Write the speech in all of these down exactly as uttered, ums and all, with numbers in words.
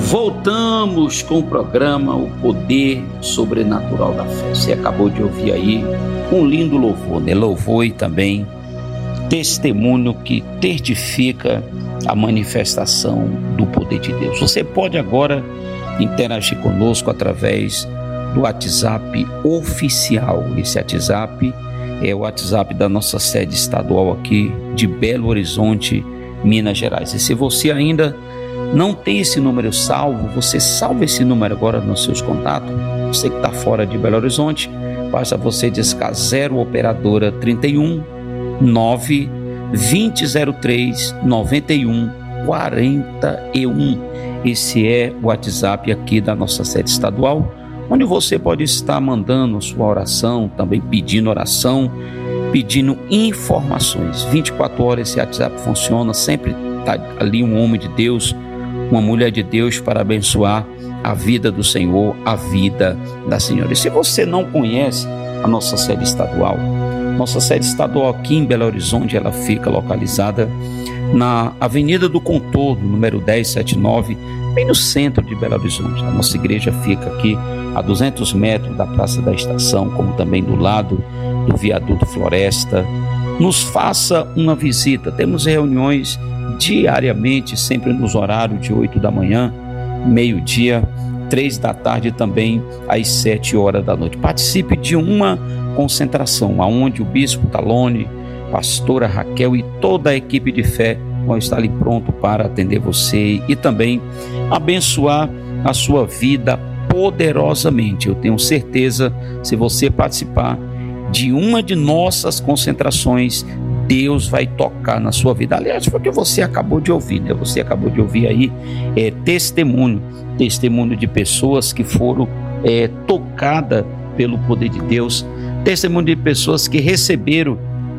Voltamos com o programa O Poder Sobrenatural da Fé. Você acabou de ouvir aí um lindo louvor, né? Louvor e também testemunho que testifica a manifestação do poder de Deus. Você pode agora interagir conosco através do WhatsApp oficial. Esse WhatsApp é o WhatsApp da nossa sede estadual aqui de Belo Horizonte, Minas Gerais. E se você ainda não tem esse número salvo, você salva esse número agora nos seus contatos. Você que está fora de Belo Horizonte, basta você discar zero operadora trinta e um, nove, vinte, zero três, noventa e um, quarenta e um. Esse é o WhatsApp aqui da nossa sede estadual, onde você pode estar mandando sua oração, também pedindo oração, pedindo informações. vinte e quatro horas esse WhatsApp funciona, sempre está ali um homem de Deus, uma mulher de Deus para abençoar a vida do Senhor, a vida da Senhora. E se você não conhece a nossa sede estadual, nossa sede estadual aqui em Belo Horizonte, ela fica localizada na Avenida do Contorno, número dez setenta e nove, bem no centro de Belo Horizonte. A nossa igreja fica aqui a duzentos metros da Praça da Estação, como também do lado do Viaduto Floresta. Nos faça uma visita, temos reuniões diariamente, sempre nos horários de oito da manhã, meio-dia, três da tarde e também às sete horas da noite. Participe de uma concentração, onde o Bispo Talone, pastora Raquel e toda a equipe de fé vão estar ali pronto para atender você e também abençoar a sua vida poderosamente. Eu tenho certeza, se você participar de uma de nossas concentrações, Deus vai tocar na sua vida. Aliás, foi o que você acabou de ouvir, né? Você acabou de ouvir aí é, testemunho, testemunho de pessoas que foram é, tocadas pelo poder de Deus, testemunho de pessoas que receberam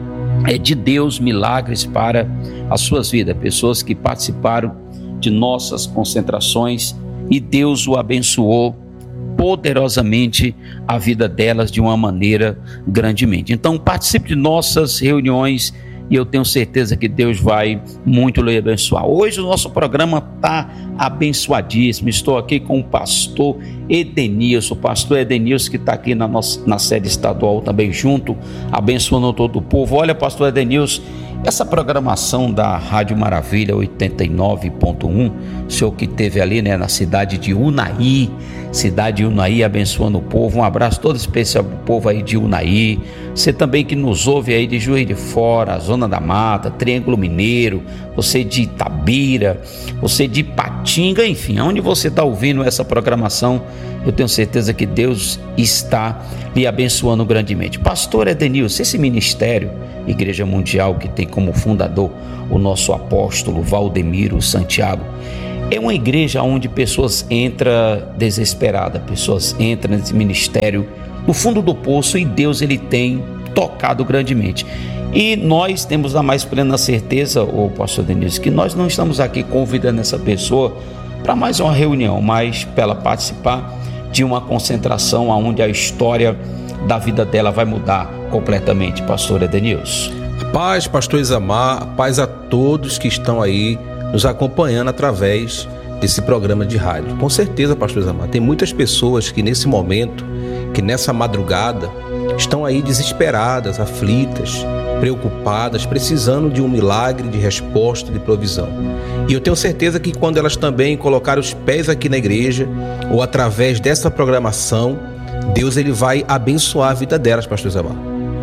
é, de Deus milagres para as suas vidas, pessoas que participaram de nossas concentrações e Deus o abençoou poderosamente a vida delas de uma maneira grandemente. Então participe de nossas reuniões e eu tenho certeza que Deus vai muito lhe abençoar. Hoje o nosso programa está abençoadíssimo. Estou aqui com o pastor Edenilson, o pastor Edenilson que está aqui na, nossa, na sede estadual também junto, abençoando todo o povo. Olha, pastor Edenilson, essa programação da Rádio Maravilha oitenta e nove ponto um, o senhor que esteve ali, né, na cidade de Unai, cidade de Unai, abençoando o povo, um abraço todo especial para o povo aí de Unai, você também que nos ouve aí de Juiz de Fora, Zona da Mata, Triângulo Mineiro, você de Itabira, você de Ipatinga, enfim, onde você está ouvindo essa programação, eu tenho certeza que Deus está lhe abençoando grandemente. Pastor Edenilson, esse ministério Igreja Mundial, que tem como fundador o nosso apóstolo Valdemiro Santiago, é uma igreja onde pessoas entram desesperadas, pessoas entram nesse ministério no fundo do poço e Deus ele tem tocado grandemente. E nós temos a mais plena certeza, ô pastor Denilson, que nós não estamos aqui convidando essa pessoa para mais uma reunião, mas para ela participar de uma concentração onde a história da vida dela vai mudar completamente, pastor Edenilson. Paz, pastor Isamar, paz a todos que estão aí nos acompanhando através desse programa de rádio. Com certeza, pastor Isamar, tem muitas pessoas que nesse momento, que nessa madrugada, estão aí desesperadas, aflitas, preocupadas, precisando de um milagre, de resposta, de provisão. E eu tenho certeza que quando elas também colocarem os pés aqui na igreja, ou através dessa programação, Deus ele vai abençoar a vida delas, pastor Isamar.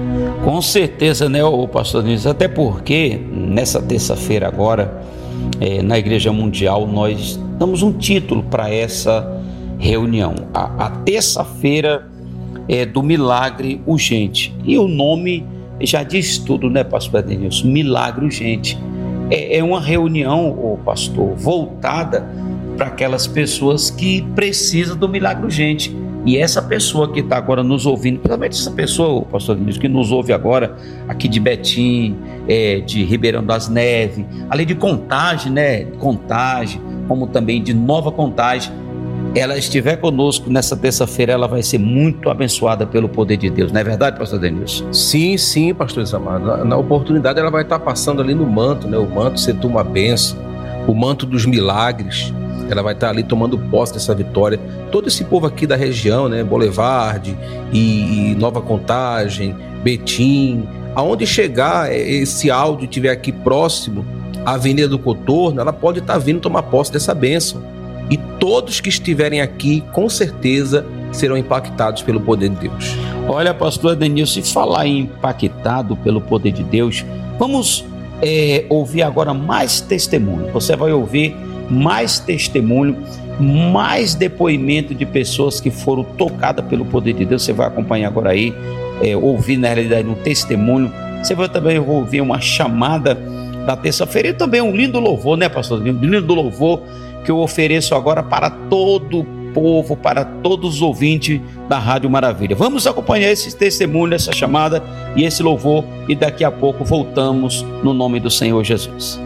Com certeza, né, o pastor Denilson, até porque nessa terça-feira agora, é, na Igreja Mundial, nós damos um título para essa reunião, a, a terça-feira é, do milagre urgente, e o nome já diz tudo, né, pastor Denilson? Milagre urgente. É, é uma reunião, o pastor, voltada para aquelas pessoas que precisam do milagre urgente. E essa pessoa que está agora nos ouvindo, principalmente essa pessoa, pastor Denilson, que nos ouve agora aqui de Betim, é, de Ribeirão das Neves, além de Contagem, né, Contagem, como também de Nova Contagem, ela estiver conosco nessa terça-feira, ela vai ser muito abençoada pelo poder de Deus, não é verdade, pastor Denilson? Sim, sim, pastor Isamar. Na, na oportunidade ela vai estar passando ali no manto, né? O manto setua uma bênção, o manto dos milagres. ela vai estar ali tomando posse dessa vitória. Todo esse povo aqui da região, né, Boulevard e, e Nova Contagem, Betim, aonde chegar esse áudio e estiver aqui próximo à Avenida do Coturno, ela pode estar vindo tomar posse dessa bênção. E todos que estiverem aqui, com certeza, serão impactados pelo poder de Deus. Olha, pastor Edenilson, se falar em impactado pelo poder de Deus, vamos é, ouvir agora mais testemunho. Você vai ouvir mais testemunho, mais depoimento de pessoas que foram tocadas pelo poder de Deus. Você vai acompanhar agora aí, é, ouvir na realidade um testemunho. Você vai também ouvir uma chamada da terça-feira e também um lindo louvor, né, pastor? Um lindo louvor que eu ofereço agora para todo o povo, para todos os ouvintes da Rádio Maravilha. Vamos acompanhar esse testemunho, essa chamada e esse louvor, e daqui a pouco voltamos no nome do Senhor Jesus.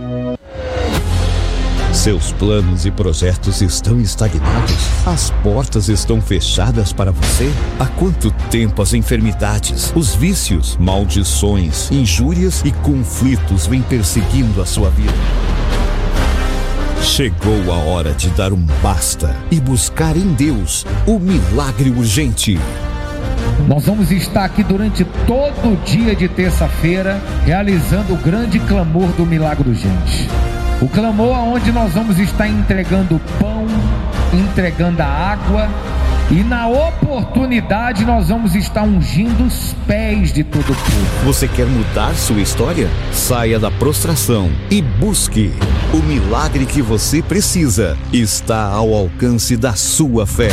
Seus planos e projetos estão estagnados? As portas estão fechadas para você? Há quanto tempo as enfermidades, os vícios, maldições, injúrias e conflitos vêm perseguindo a sua vida? Chegou a hora de dar um basta e buscar em Deus o milagre urgente. Nós vamos estar aqui durante todo o dia de terça-feira realizando o grande clamor do milagre urgente. O clamor onde nós vamos estar entregando pão, entregando a água, e na oportunidade nós vamos estar ungindo os pés de todo o povo. Você quer mudar sua história? Saia da prostração e busque. O milagre que você precisa está ao alcance da sua fé.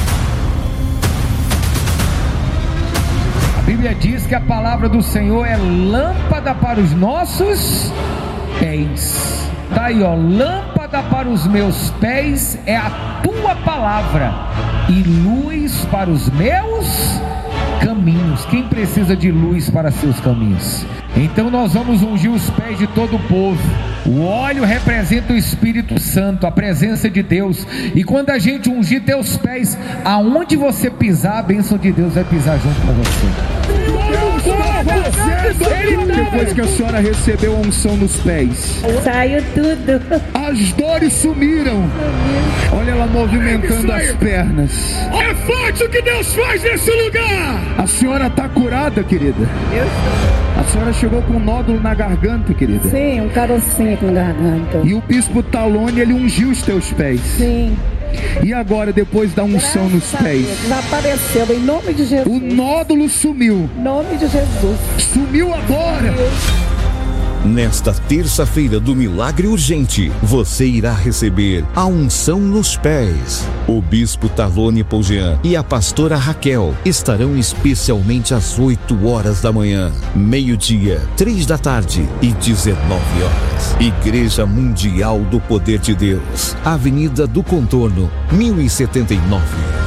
A Bíblia diz que a palavra do Senhor é lâmpada para os nossos pés. Tá aí, ó, lâmpada para os meus pés é a tua palavra e luz para os meus caminhos. Quem precisa de luz para seus caminhos? Então nós vamos ungir os pés de todo o povo. O óleo representa o Espírito Santo, a presença de Deus. E quando a gente ungir teus pés, aonde você pisar, a bênção de Deus vai pisar junto com você. Depois que a senhora recebeu a unção nos pés, saiu tudo. As dores sumiram. Olha ela movimentando as pernas. É forte o que Deus faz nesse lugar. A senhora está curada, querida? Eu A senhora chegou com um nódulo na garganta, querida? Sim, um carocinho aqui na garganta. E o bispo Talone, ele ungiu os teus pés. Sim. E agora, depois da unção nos pés, desapareceu em nome de Jesus. O nódulo sumiu. Em nome de Jesus. Sumiu agora. Nesta terça-feira do Milagre Urgente, você irá receber a unção nos pés. O bispo Talone Pougean e a pastora Raquel estarão especialmente às oito horas da manhã, meio-dia, três da tarde e dezenove horas. Igreja Mundial do Poder de Deus, Avenida do Contorno, mil e setenta e nove.